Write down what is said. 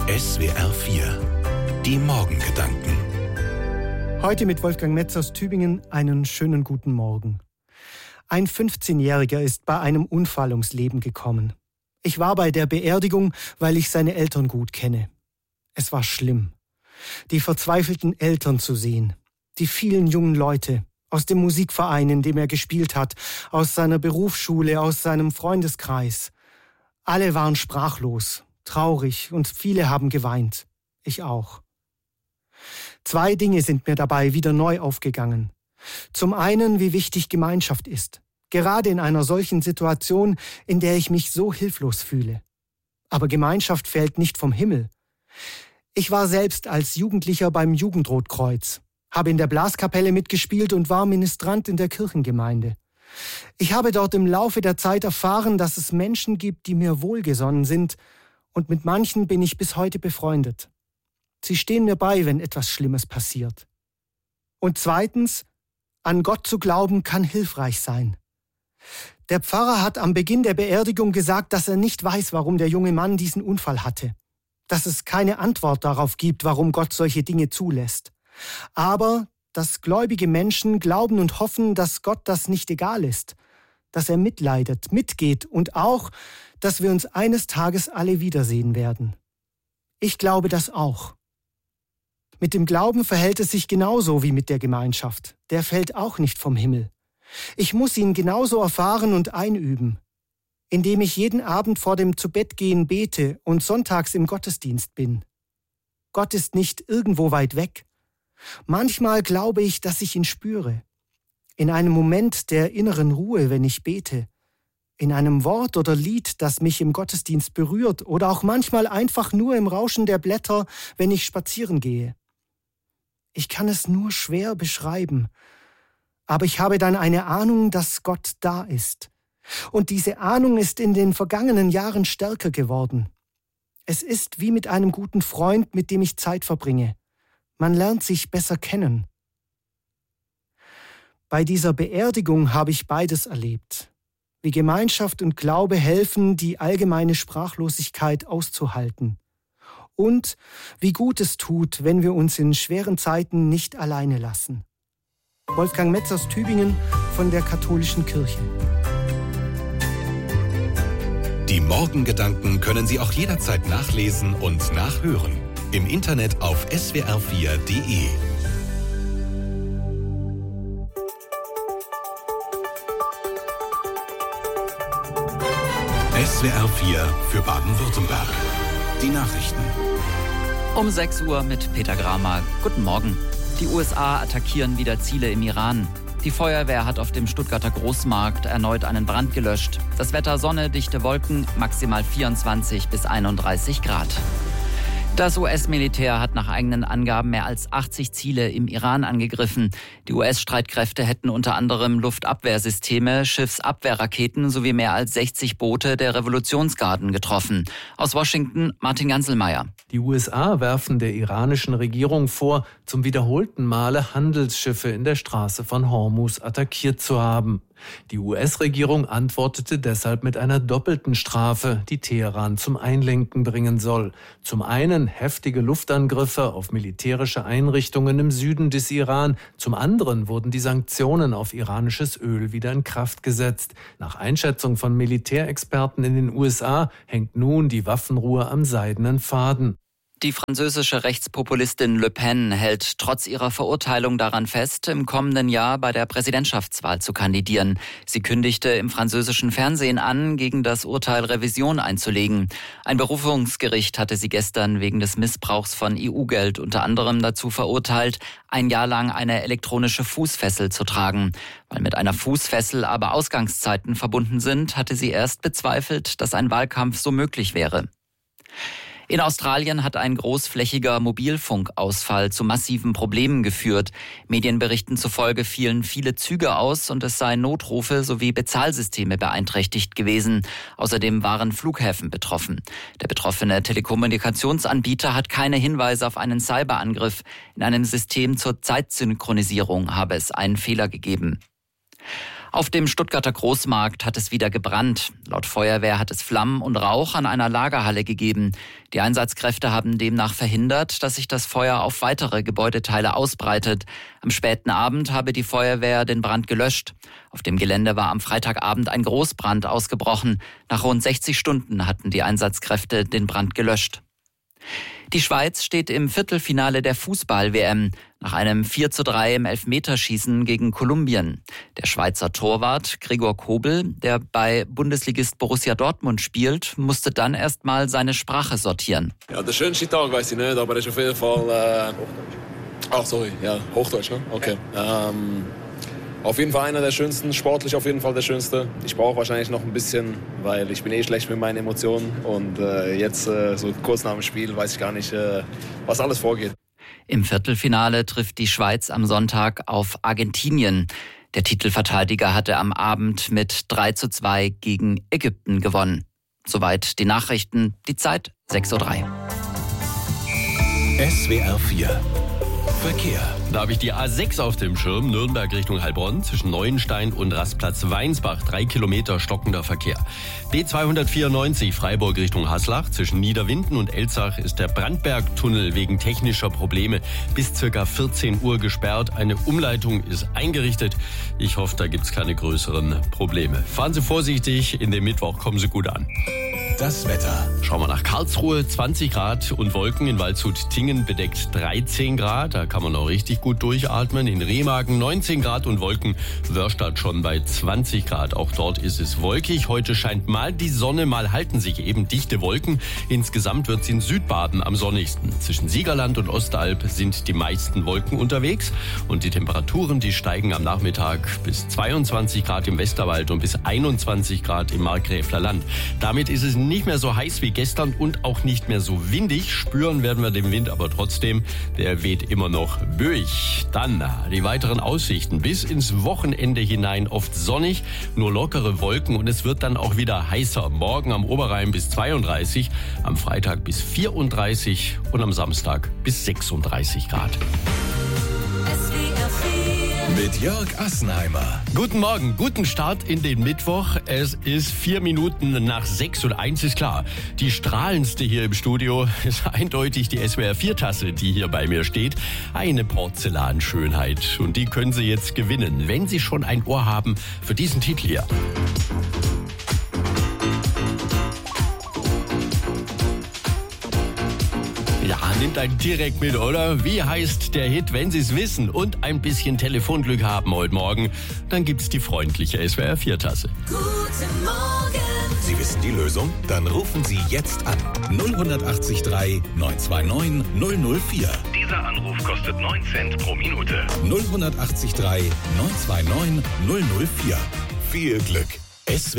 SWR 4. Die Morgengedanken. Heute mit Wolfgang Metz aus Tübingen einen schönen guten Morgen. Ein 15-Jähriger ist bei einem Unfall ums Leben gekommen. Ich war bei der Beerdigung, weil ich seine Eltern gut kenne. Es war schlimm, die verzweifelten Eltern zu sehen, die vielen jungen Leute aus dem Musikverein, in dem er gespielt hat, aus seiner Berufsschule, aus seinem Freundeskreis. Alle waren sprachlos, traurig und viele haben geweint. Ich auch. 2 Dinge sind mir dabei wieder neu aufgegangen. Zum einen, wie wichtig Gemeinschaft ist. Gerade in einer solchen Situation, in der ich mich so hilflos fühle. Aber Gemeinschaft fällt nicht vom Himmel. Ich war selbst als Jugendlicher beim Jugendrotkreuz, habe in der Blaskapelle mitgespielt und war Ministrant in der Kirchengemeinde. Ich habe dort im Laufe der Zeit erfahren, dass es Menschen gibt, die mir wohlgesonnen sind, und mit manchen bin ich bis heute befreundet. Sie stehen mir bei, wenn etwas Schlimmes passiert. Und zweitens, an Gott zu glauben kann hilfreich sein. Der Pfarrer hat am Beginn der Beerdigung gesagt, dass er nicht weiß, warum der junge Mann diesen Unfall hatte. Dass es keine Antwort darauf gibt, warum Gott solche Dinge zulässt. Aber dass gläubige Menschen glauben und hoffen, dass Gott das nicht egal ist. Dass er mitleidet, mitgeht und auch, dass wir uns eines Tages alle wiedersehen werden. Ich glaube das auch. Mit dem Glauben verhält es sich genauso wie mit der Gemeinschaft. Der fällt auch nicht vom Himmel. Ich muss ihn genauso erfahren und einüben, indem ich jeden Abend vor dem Zubettgehen bete und sonntags im Gottesdienst bin. Gott ist nicht irgendwo weit weg. Manchmal glaube ich, dass ich ihn spüre. In einem Moment der inneren Ruhe, wenn ich bete. In einem Wort oder Lied, das mich im Gottesdienst berührt oder auch manchmal einfach nur im Rauschen der Blätter, wenn ich spazieren gehe. Ich kann es nur schwer beschreiben, aber ich habe dann eine Ahnung, dass Gott da ist. Und diese Ahnung ist in den vergangenen Jahren stärker geworden. Es ist wie mit einem guten Freund, mit dem ich Zeit verbringe. Man lernt sich besser kennen. Bei dieser Beerdigung habe ich beides erlebt. Wie Gemeinschaft und Glaube helfen, die allgemeine Sprachlosigkeit auszuhalten. Und wie gut es tut, wenn wir uns in schweren Zeiten nicht alleine lassen. Wolfgang Metz aus Tübingen von der Katholischen Kirche. Die Morgengedanken können Sie auch jederzeit nachlesen und nachhören. Im Internet auf swr4.de. SWR 4 für Baden-Württemberg. Die Nachrichten. Um 6 Uhr mit Peter Gramer. Guten Morgen. Die USA attackieren wieder Ziele im Iran. Die Feuerwehr hat auf dem Stuttgarter Großmarkt erneut einen Brand gelöscht. Das Wetter Sonne, dichte Wolken, maximal 24 bis 31 Grad. Das US-Militär hat nach eigenen Angaben mehr als 80 Ziele im Iran angegriffen. Die US-Streitkräfte hätten unter anderem Luftabwehrsysteme, Schiffsabwehrraketen sowie mehr als 60 Boote der Revolutionsgarden getroffen. Aus Washington Martin Ganselmeier. Die USA werfen der iranischen Regierung vor, zum wiederholten Male Handelsschiffe in der Straße von Hormuz attackiert zu haben. Die US-Regierung antwortete deshalb mit einer doppelten Strafe, die Teheran zum Einlenken bringen soll. Zum einen heftige Luftangriffe auf militärische Einrichtungen im Süden des Iran. Zum anderen wurden die Sanktionen auf iranisches Öl wieder in Kraft gesetzt. Nach Einschätzung von Militärexperten in den USA hängt nun die Waffenruhe am seidenen Faden. Die französische Rechtspopulistin Le Pen hält trotz ihrer Verurteilung daran fest, im kommenden Jahr bei der Präsidentschaftswahl zu kandidieren. Sie kündigte im französischen Fernsehen an, gegen das Urteil Revision einzulegen. Ein Berufungsgericht hatte sie gestern wegen des Missbrauchs von EU-Geld unter anderem dazu verurteilt, 1 Jahr lang eine elektronische Fußfessel zu tragen. Weil mit einer Fußfessel aber Ausgangszeiten verbunden sind, hatte sie erst bezweifelt, dass ein Wahlkampf so möglich wäre. In Australien hat ein großflächiger Mobilfunkausfall zu massiven Problemen geführt. Medienberichten zufolge fielen viele Züge aus und es seien Notrufe sowie Bezahlsysteme beeinträchtigt gewesen. Außerdem waren Flughäfen betroffen. Der betroffene Telekommunikationsanbieter hat keine Hinweise auf einen Cyberangriff. In einem System zur Zeitsynchronisierung habe es einen Fehler gegeben. Auf dem Stuttgarter Großmarkt hat es wieder gebrannt. Laut Feuerwehr hat es Flammen und Rauch an einer Lagerhalle gegeben. Die Einsatzkräfte haben demnach verhindert, dass sich das Feuer auf weitere Gebäudeteile ausbreitet. Am späten Abend habe die Feuerwehr den Brand gelöscht. Auf dem Gelände war am Freitagabend ein Großbrand ausgebrochen. Nach rund 60 Stunden hatten die Einsatzkräfte den Brand gelöscht. Die Schweiz steht im Viertelfinale der Fußball-WM nach einem 4:3 im Elfmeterschießen gegen Kolumbien. Der Schweizer Torwart Gregor Kobel, der bei Bundesligist Borussia Dortmund spielt, musste dann erst mal seine Sprache sortieren. Ja, der schönste Tag weiß ich nicht, aber es ist auf jeden Fall... Hochdeutsch, ne? Okay. Auf jeden Fall einer der schönsten, sportlich auf jeden Fall der schönste. Ich brauche wahrscheinlich noch ein bisschen, weil ich bin schlecht mit meinen Emotionen. Und jetzt, so kurz nach dem Spiel, weiß ich gar nicht, was alles vorgeht. Im Viertelfinale trifft die Schweiz am Sonntag auf Argentinien. Der Titelverteidiger hatte am Abend mit 3:2 gegen Ägypten gewonnen. Soweit die Nachrichten, die Zeit 6:03 Uhr. SWR 4 Verkehr. Da habe ich die A6 auf dem Schirm, Nürnberg Richtung Heilbronn, zwischen Neuenstein und Rastplatz Weinsbach, 3 Kilometer stockender Verkehr. B294 Freiburg Richtung Haslach, zwischen Niederwinden und Elzach ist der Brandbergtunnel wegen technischer Probleme bis ca. 14 Uhr gesperrt. Eine Umleitung ist eingerichtet. Ich hoffe, da gibt es keine größeren Probleme. Fahren Sie vorsichtig, in dem Mittwoch kommen Sie gut an. Das Wetter. Schauen wir nach Karlsruhe, 20 Grad und Wolken. In Waldshut-Tingen bedeckt 13 Grad. Da kann man auch richtig gut durchatmen. In Remagen 19 Grad und Wolken. Wörstadt schon bei 20 Grad. Auch dort ist es wolkig. Heute scheint mal die Sonne, mal halten sich eben dichte Wolken. Insgesamt wird es in Südbaden am sonnigsten. Zwischen Siegerland und Ostalb sind die meisten Wolken unterwegs. Und die Temperaturen, die steigen am Nachmittag bis 22 Grad im Westerwald und bis 21 Grad im Markgräfler Land. Damit ist es nicht mehr so heiß wie gestern und auch nicht mehr so windig. Spüren werden wir den Wind aber trotzdem. Der weht immer noch böig. Dann die weiteren Aussichten. Bis ins Wochenende hinein oft sonnig, nur lockere Wolken und es wird dann auch wieder heißer. Morgen am Oberrhein bis 32, am Freitag bis 34 und am Samstag bis 36 Grad. Mit Jörg Assenheimer. Guten Morgen, guten Start in den Mittwoch. Es ist 4 Minuten nach 6 und eins ist klar. Die strahlendste hier im Studio ist eindeutig die SWR 4-Tasse, die hier bei mir steht. Eine Porzellanschönheit. Und die können Sie jetzt gewinnen, wenn Sie schon ein Ohr haben für diesen Titel hier. Ja, nimmt einen direkt mit, oder? Wie heißt der Hit, wenn Sie es wissen und ein bisschen Telefonglück haben heute Morgen? Dann gibt's die freundliche SWR 4-Tasse. Guten Morgen! Sie wissen die Lösung? Dann rufen Sie jetzt an. 0183 929 004. Dieser Anruf kostet 9 Cent pro Minute. 0183 929 004. Viel Glück.